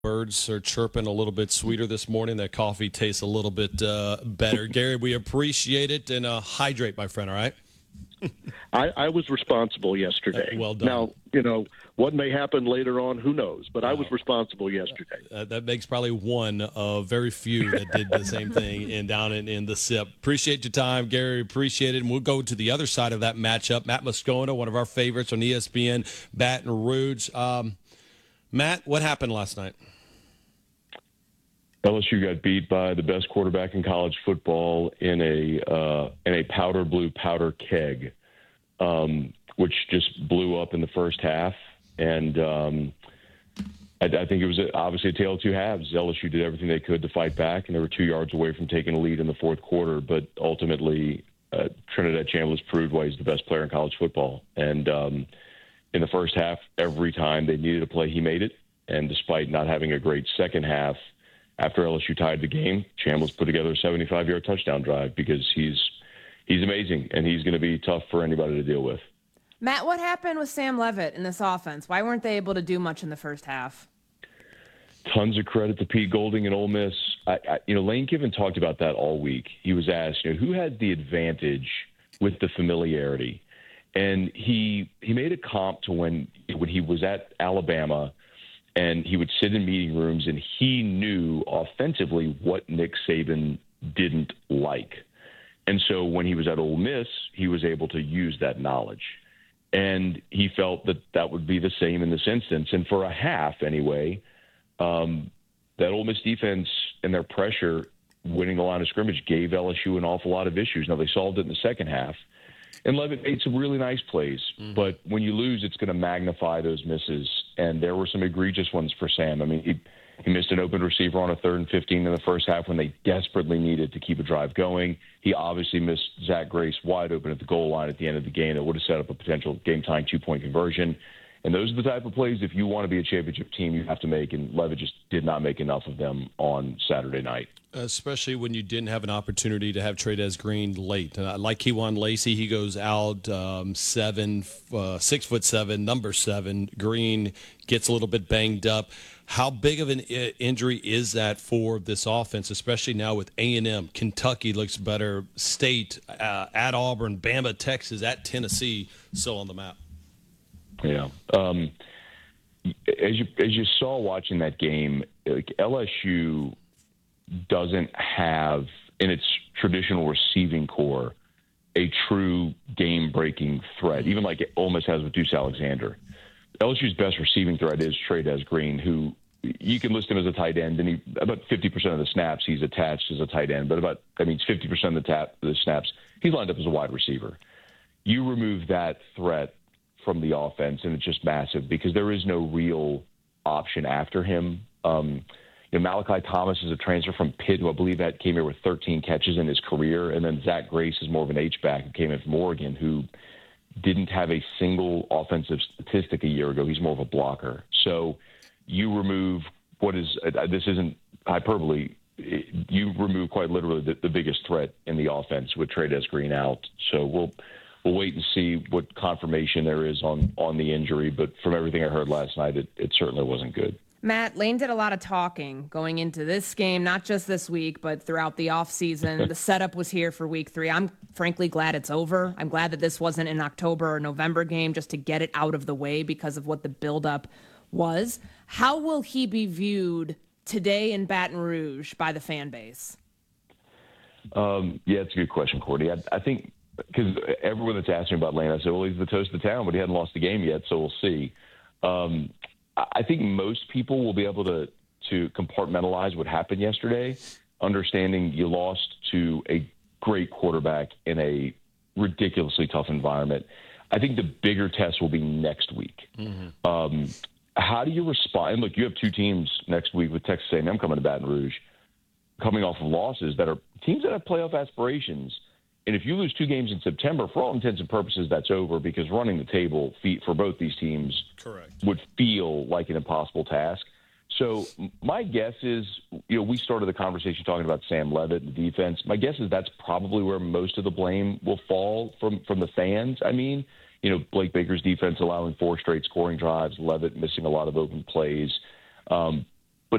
Birds are chirping a little bit sweeter this morning. That coffee tastes a little bit better. Gary, we appreciate it, and hydrate, my friend, all right? I was responsible yesterday. Well done. Now, what may happen later on, who knows? But I was responsible yesterday. That makes probably one of very few that did the same thing down in the SIP. Appreciate your time, Gary. Appreciate it. And we'll go to the other side of that matchup. Matt Moscona, one of our favorites on ESPN, Baton Rouge. Matt, what happened last night? LSU got beat by the best quarterback in college football in a powder blue powder keg, which just blew up in the first half. And I think it was obviously a tale of two halves. LSU did everything they could to fight back, and they were 2 yards away from taking a lead in the fourth quarter. But ultimately, Trinidad Chambliss proved why he's the best player in college football. And in the first half, every time they needed a play, he made it. And despite not having a great second half, after LSU tied the game, Chambliss put together a 75-yard touchdown drive because he's amazing, and he's going to be tough for anybody to deal with. Matt, what happened with Sam Leavitt in this offense? Why weren't they able to do much in the first half? Tons of credit to Pete Golding and Ole Miss. Lane Kiffin talked about that all week. He was asked, who had the advantage with the familiarity, and he made a comp to when he was at Alabama. And he would sit in meeting rooms, and he knew offensively what Nick Saban didn't like. And so when he was at Ole Miss, he was able to use that knowledge. And he felt that would be the same in this instance. And for a half, anyway, that Ole Miss defense and their pressure winning the line of scrimmage gave LSU an awful lot of issues. Now, they solved it in the second half. And Leavitt made some really nice plays. But when you lose, it's going to magnify those misses. And there were some egregious ones for Sam. I mean, he missed an open receiver on a 3rd and 15 in the first half when they desperately needed to keep a drive going. He obviously missed Zach Grace wide open at the goal line at the end of the game that would have set up a potential game-tying 2-point conversion. And those are the type of plays, if you want to be a championship team, you have to make. And Leavitt just did not make enough of them on Saturday night. Especially when you didn't have an opportunity to have Trey'Dez Green late. Like Kewan Lacey, he goes out 6'7", number 7. Green gets a little bit banged up. How big of an injury is that for this offense, especially now with A&M? Kentucky looks better. State at Auburn, Bama, Texas, at Tennessee, still on the map. Yeah. As you saw watching that game, LSU doesn't have in its traditional receiving core a true game-breaking threat, even like Ole Miss has with Deuce Alexander. LSU's best receiving threat is Trey'Dez Green, who you can list him as a tight end, and about 50% of the snaps he's attached as a tight end, but 50% of the snaps he's lined up as a wide receiver. You remove that threat from the offense, and it's just massive because there is no real option after him. Malachi Thomas is a transfer from Pitt, who I believe that came here with 13 catches in his career, and then Zach Grace is more of an H-back who came in from Oregon, who didn't have a single offensive statistic a year ago. He's more of a blocker. So you remove what is this isn't hyperbole. You remove quite literally the biggest threat in the offense with Trey'Dez Green out. So we'll wait and see what confirmation there is on the injury. But from everything I heard last night, it certainly wasn't good. Matt, Lane did a lot of talking going into this game, not just this week, but throughout the offseason. The setup was here for week 3. I'm frankly glad it's over. I'm glad that this wasn't an October or November game just to get it out of the way because of what the buildup was. How will he be viewed today in Baton Rouge by the fan base? Yeah, it's a good question, Courtney. I think because everyone that's asking about Lane, I said, well, he's the toast of the town, but he hadn't lost the game yet, so we'll see. I think most people will be able to compartmentalize what happened yesterday, understanding you lost to a great quarterback in a ridiculously tough environment. I think the bigger test will be next week. Mm-hmm. How do you respond? And look, you have 2 teams next week with Texas A&M coming to Baton Rouge, coming off of losses that are teams that have playoff aspirations. And if you lose 2 games in September, for all intents and purposes, that's over because running the table for both these teams would feel like an impossible task. So my guess is, we started the conversation talking about Sam Leavitt and the defense. My guess is that's probably where most of the blame will fall from the fans. I mean, Blake Baker's defense allowing 4 straight scoring drives, Leavitt missing a lot of open plays.